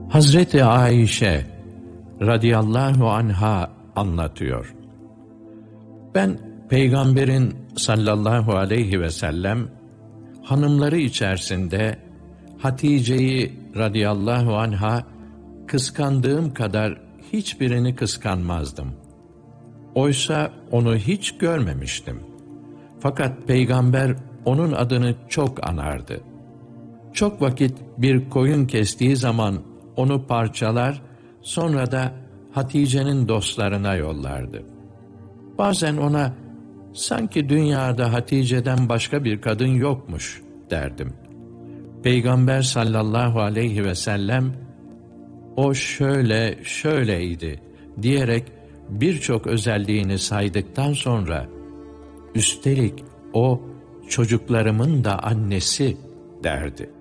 Hazreti Ayşe radıyallahu anha anlatıyor. Ben Peygamberin sallallahu aleyhi ve sellem hanımları içerisinde Hatice'yi radıyallahu anha kıskandığım kadar hiçbirini kıskanmazdım. Oysa onu hiç görmemiştim. Fakat Peygamber onun adını çok anardı. Çok vakit bir koyun kestiği zaman onu parçalar, sonra da Hatice'nin dostlarına yollardı. Bazen ona, sanki dünyada Hatice'den başka bir kadın yokmuş derdim. Peygamber sallallahu aleyhi ve sellem, o şöyle şöyleydi diyerek birçok özelliğini saydıktan sonra, üstelik o çocuklarımın da annesi derdi.